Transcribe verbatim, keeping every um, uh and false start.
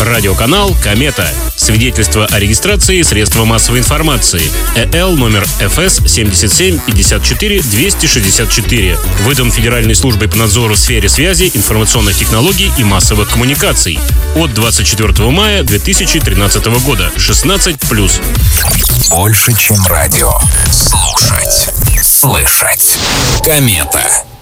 Радиоканал «Комета». Свидетельство о регистрации средства массовой информации. ЭЛ номер эф эс семьдесят семь пятьдесят четыре двести шестьдесят четыре. Выдан Федеральной службой по надзору в сфере связи, информационных технологий и массовых коммуникаций. От двадцать четвёртого мая две тысячи тринадцатого года. шестнадцать плюс. Больше, чем радио. Слушать. Слышать. Комета.